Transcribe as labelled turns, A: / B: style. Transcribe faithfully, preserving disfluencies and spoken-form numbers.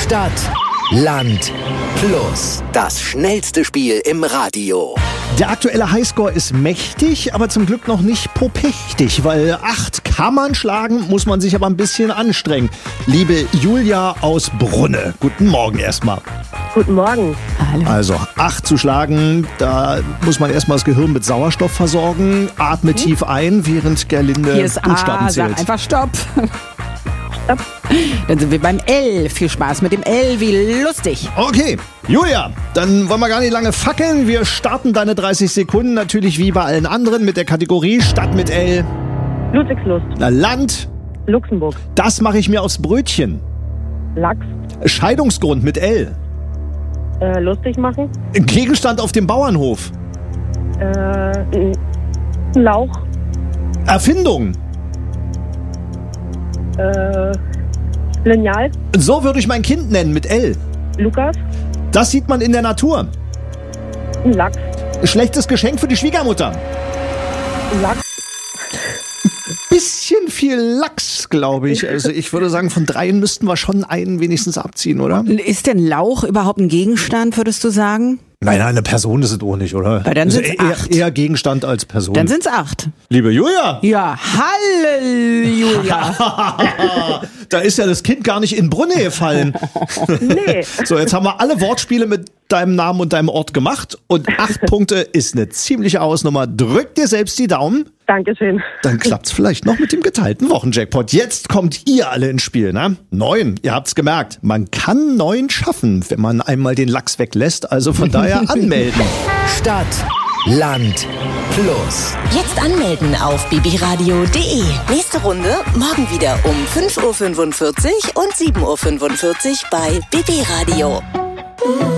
A: Stadt, Land, Plus. Das schnellste Spiel im Radio.
B: Der aktuelle Highscore ist mächtig, aber zum Glück noch nicht popechtig, weil acht kann man schlagen, muss man sich aber ein bisschen anstrengen. Liebe Julia aus Brunne, guten Morgen erstmal.
C: Guten Morgen.
D: Hallo.
B: Also acht zu schlagen, da muss man erstmal das Gehirn mit Sauerstoff versorgen. Atme hm? tief ein, während Gerlinde
D: Hier ist
B: Buchstaben
D: A,
B: zählt.
D: sag einfach Stopp.
C: Stopp.
D: Dann sind wir beim L. Viel Spaß mit dem L, wie lustig.
B: Okay, Julia, dann wollen wir gar nicht lange fackeln. Wir starten deine dreißig Sekunden natürlich wie bei allen anderen mit der Kategorie Stadt mit L.
C: Ludwigslust.
B: Na, Land,
C: Luxemburg.
B: das mache ich mir aufs Brötchen.
C: Lachs.
B: Scheidungsgrund mit L.
C: Äh, lustig machen.
B: Gegenstand auf dem Bauernhof.
C: Äh, ein Lauch.
B: Erfindung.
C: Äh, Lineal.
B: So würde ich mein Kind nennen mit L.
C: Lukas.
B: Das sieht man in der Natur.
C: Ein Lachs.
B: Schlechtes Geschenk für die Schwiegermutter.
C: Ein Lachs.
B: Bisschen viel Lachs, glaube ich. Also ich würde sagen, von dreien müssten wir schon einen wenigstens abziehen, oder?
D: Ist denn Lauch überhaupt ein Gegenstand, würdest du sagen?
B: Nein, nein, eine Person ist es auch nicht, oder?
D: Weil dann
B: Also
D: sind's
B: eher,
D: acht.
B: eher Gegenstand als Person.
D: Dann sind's acht.
B: Liebe Julia,
D: Ja, Halleluja.
B: da ist ja das Kind gar nicht in Brunne gefallen.
C: Nee.
B: So, jetzt haben wir alle Wortspiele mit deinem Namen und deinem Ort gemacht und acht Punkte ist eine ziemliche Hausnummer. Drück dir selbst die Daumen,
C: Dankeschön.
B: dann klappt's vielleicht noch mit dem geteilten Wochenjackpot. Jetzt kommt ihr alle ins Spiel, ne? Neun, ihr habt's gemerkt. Man kann neun schaffen, wenn man einmal den Lachs weglässt, also von daher anmelden.
A: Stadt, Land, Plus.
E: Jetzt anmelden auf bibiradio punkt de. Nächste Runde morgen wieder um fünf Uhr fünfundvierzig und sieben Uhr fünfundvierzig bei B B Radio.